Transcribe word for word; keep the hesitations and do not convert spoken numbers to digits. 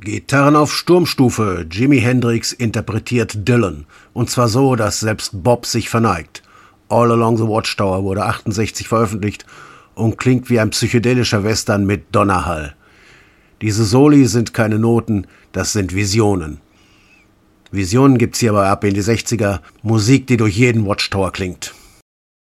Gitarren auf Sturmstufe. Jimi Hendrix interpretiert Dylan. Und zwar so, dass selbst Bob sich verneigt. All Along the Watchtower wurde achtundsechzig veröffentlicht und klingt wie ein psychedelischer Western mit Donnerhall. Diese Soli sind keine Noten, das sind Visionen. Visionen gibt's hier aber ab in die sechziger, Musik, die durch jeden Watchtower klingt.